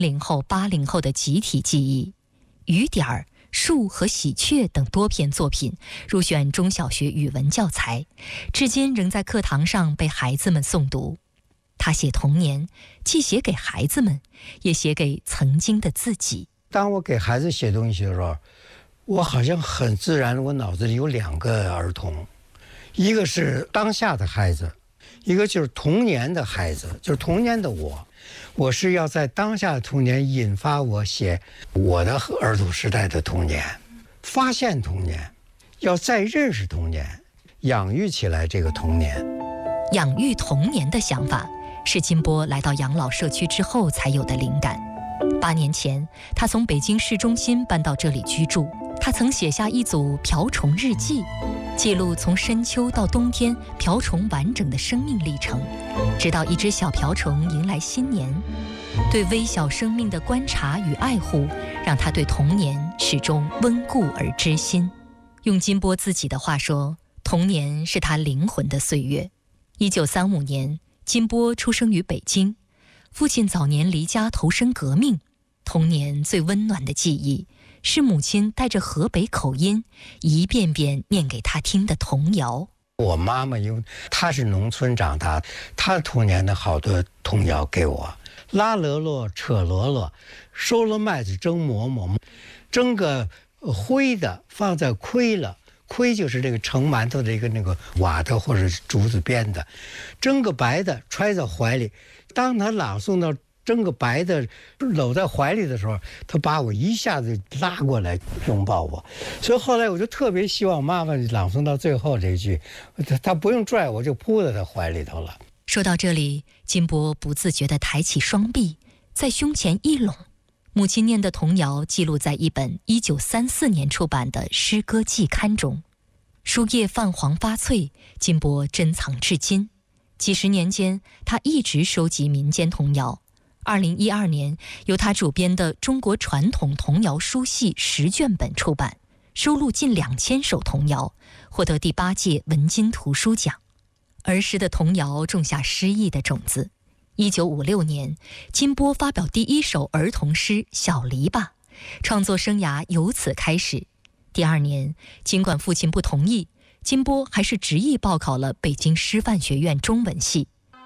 后、80后的集体记忆。雨点儿、树和喜鹊等多篇作品入选中小学语文教材，至今仍在课堂上被孩子们诵读。他写童年，既写给孩子们，也写给曾经的自己。 当我给孩子写东西的时候，我好像很自然，我脑子里有2个儿童，一个是当下的孩子，一个就是童年的孩子，就是童年的我。我是要在当下的童年引发我写我的儿童时代的童年，发现童年，要再认识童年，养育起来这个童年。 养育童年的想法是金波来到养老社区之后才有的灵感。8年前，他从北京市中心搬到这里居住。他曾写下一组瓢虫日记，记录从深秋到冬天瓢虫完整的生命历程，直到一只小瓢虫迎来新年。对微小生命的观察与爱护，让他对童年始终温故而知新。用金波自己的话说，童年是他灵魂的岁月。1935年，金波出生于北京，父亲早年离家投身革命。童年最温暖的记忆是母亲带着河北口音一遍遍念给他听的童谣。 我妈妈因为她是农村长大，她童年的好多童谣给我，拉箩箩扯箩箩，收了麦子蒸馍馍，蒸个灰的放在盔了，盔就是这个盛馒头的一个那个瓦的或者竹子编的，蒸个白的揣在怀里。当他朗诵到蒸个白的搂在怀里的时候，他把我一下子拉过来拥抱我。所以后来我就特别希望妈妈朗诵到最后这句，他不用拽我就扑在他怀里头了。 说到这里，金波不自觉地抬起双臂，在胸前一拢。母亲念的童谣记录在一本1934年出版的诗歌季刊中，书页泛黄发脆，金波珍藏至今。几十年间，他一直收集民间童谣。2012年，由他主编的《中国传统童谣书系》10卷本出版，收录近2000首童谣，获得第8届文津图书奖。儿时的童谣种下诗意的种子。1956年，金波发表第1首儿童诗《小篱笆》，创作生涯由此开始。第2年，尽管父亲不同意，金波还是执意报考了北京师范学院中文系。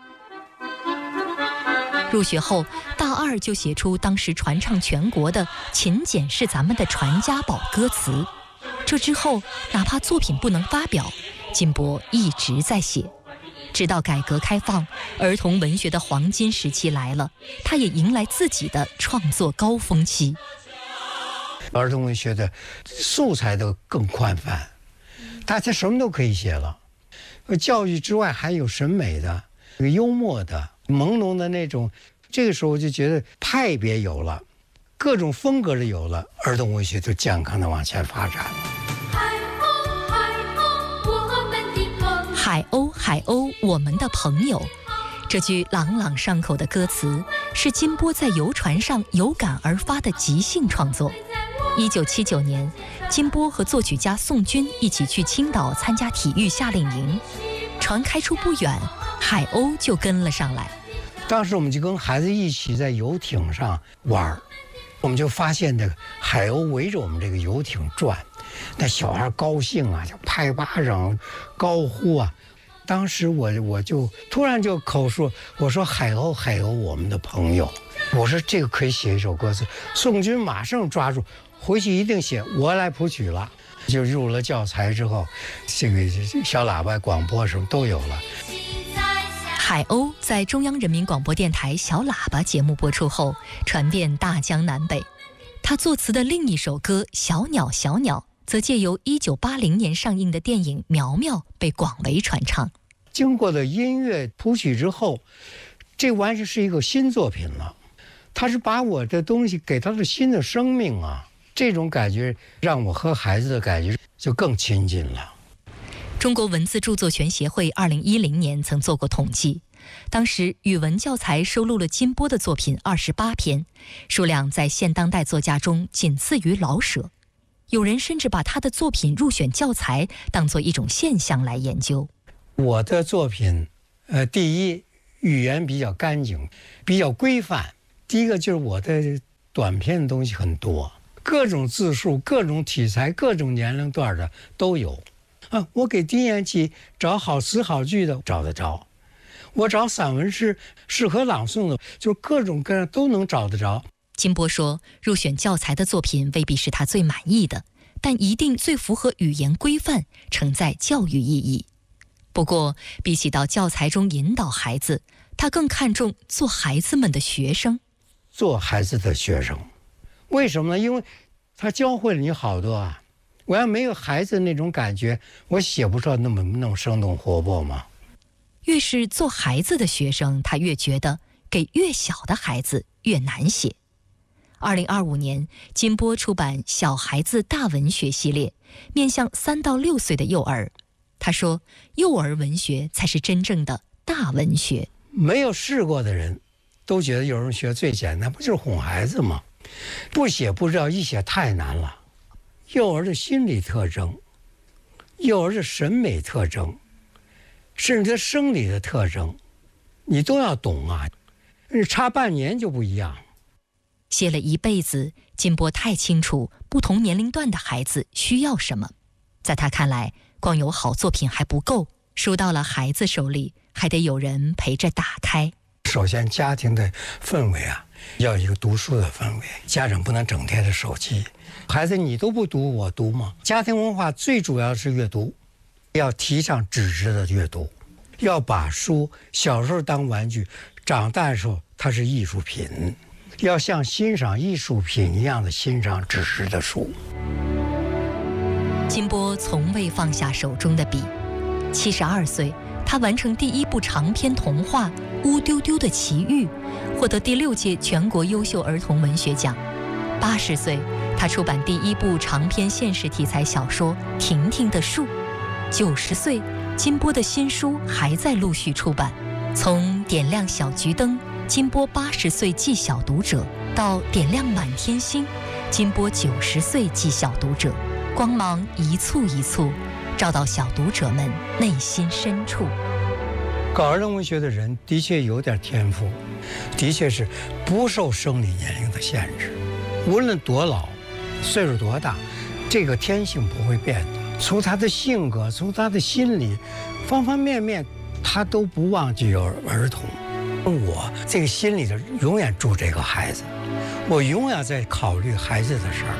入学后，大2就写出当时传唱全国的《勤俭是咱们的传家宝》歌词。这之后，哪怕作品不能发表，金波一直在写。直到改革开放，儿童文学的黄金时期来了，他也迎来自己的创作高峰期。 儿童文学的素材都更宽泛，大家什么都可以写了。教育之外还有审美的、幽默的、朦胧的那种。这个时候我就觉得派别有了，各种风格的有了，儿童文学就健康的往前发展了。 海鸥，海鸥，我们的朋友。这句朗朗上口的歌词是金波在游船上有感而发的即兴创作。1979年，金波和作曲家宋军一起去青岛参加体育夏令营，船开出不远，海鸥就跟了上来。 当时我们就跟孩子一起在游艇上玩，我们就发现这个海鸥围着我们这个游艇转，那小孩高兴啊，就拍巴掌、高呼啊。当时我就突然就口述，我说海鸥，海鸥，我们的朋友。我说这个可以写一首歌词。宋军马上抓住，回去一定写，我来谱曲了。就入了教材之后，这个小喇叭广播什么都有了。 海鸥在中央人民广播电台小喇叭节目播出后，传遍大江南北。他作词的另一首歌《小鸟小鸟》则借由1980年上映的电影《苗苗》被广为传唱。 经过了音乐谱曲之后，这完全是一个新作品了。他是把我的东西给他的新的生命啊，这种感觉让我和孩子的感觉就更亲近了。 中国文字著作权协会2010年曾做过统计，当时语文教材收录了金波的作品28篇，数量在现当代作家中仅次于老舍。有人甚至把他的作品入选教材当作一种现象来研究。 我的作品第一，语言比较干净，比较规范， 第一个就是我的短篇的东西很多，各种字数、各种题材、各种年龄段的都有。我给低年级找好词好句的找得着，我找散文诗适合朗诵的，就是各种各样都能找得着。 金波说，入选教材的作品未必是他最满意的，但一定最符合语言规范，承载教育意义。不过，比起到教材中引导孩子，他更看重做孩子们的学生。 做孩子的学生，为什么呢？因为他教会了你好多啊。我要没有孩子那种感觉，我写不出那么生动活泼吗？ 越是做孩子的学生，他越觉得给越小的孩子越难写。2025年，金波出版小孩子大文学系列，面向3到6岁的幼儿。他说，幼儿文学才是真正的大文学。 没有试过的人都觉得幼儿文学最简单，不就是哄孩子吗？不写不知道，一写太难了。幼儿的心理特征，幼儿的审美特征，甚至他生理的特征，你都要懂啊。差半年就不一样。 写了一辈子，金波太清楚不同年龄段的孩子需要什么。在他看来，光有好作品还不够，书到了孩子手里，还得有人陪着打开。 首先，家庭的氛围啊，要有一个读书的氛围，家长不能整天的手机。孩子，你都不读，我读吗？家庭文化最主要是阅读，要提倡纸质的阅读，要把书小时候当玩具，长大的时候它是艺术品，要像欣赏艺术品一样的欣赏纸质的书。 金波从未放下手中的笔，72岁，他完成第1部长篇童话《乌丢丢的奇遇》，获得第6届全国优秀儿童文学奖。80岁，他出版第1部长篇现实题材小说《婷婷的树》。90岁，金波的新书还在陆续出版。从点亮小桔灯，金波80岁记小读者，到点亮满天星，金波90岁记小读者，光芒一簇一簇，照到小读者们内心深处。 搞儿童文学的人的确有点天赋，的确是不受生理年龄的限制，无论多老，岁数多大，这个天性不会变的。从他的性格，从他的心理，方方面面，他都不忘记有儿童。我这个心里头永远住这个孩子，我永远在考虑孩子的事儿。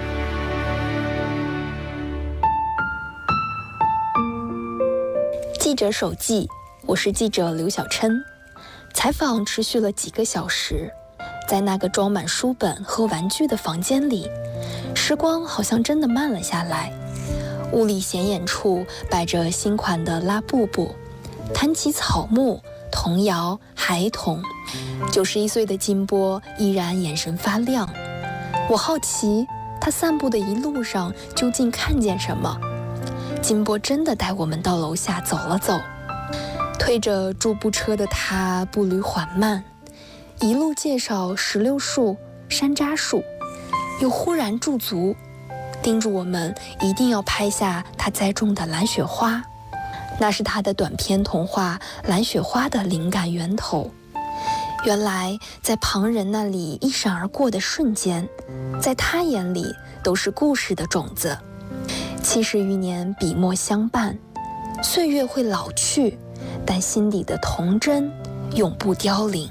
记者手记，我是记者刘小琛。采访持续了几个小时，在那个装满书本和玩具的房间里，时光好像真的慢了下来。屋里显眼处摆着新款的拉布布，谈起草木、童谣、孩童。91岁的金波依然眼神发亮。我好奇他散步的一路上究竟看见什么。金波真的带我们到楼下走了走，推着助步车的他步履缓慢，一路介绍石榴树、山楂树，又忽然驻足，叮嘱我们一定要拍下他栽种的蓝雪花。那是他的短篇童话《蓝雪花》的灵感源头。原来在旁人那里一闪而过的瞬间，在他眼里都是故事的种子。70余年笔墨相伴，岁月会老去，但心底的童真永不凋零。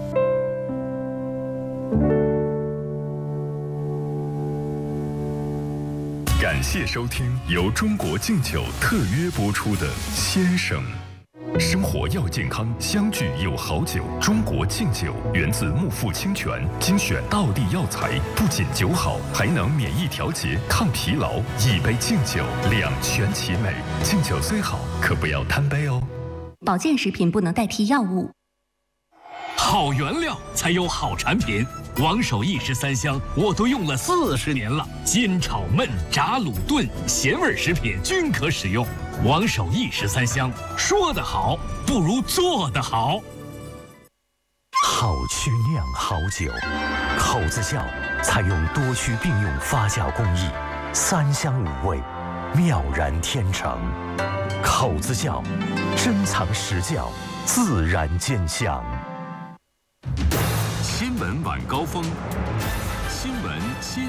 感谢收听由中国敬酒特约播出的《先生》。生活要健康，相聚有好酒。中国敬酒源自木富清泉，精选道地药材，不仅酒好，还能免疫调节、抗疲劳。一杯敬酒，两全其美。敬酒虽好，可不要贪杯哦。 保健食品不能代替药物。 好原料才有好产品，王守义13香我都用了40年了，煎炒焖炸卤炖咸味食品均可使用。王守义13香，说得好不如做得好。 好曲酿好酒，口子窖采用多区并用发酵工艺，3香5味，妙然天成。口子窖珍藏实窖，自然见香。 新新闻晚高峰，新闻新。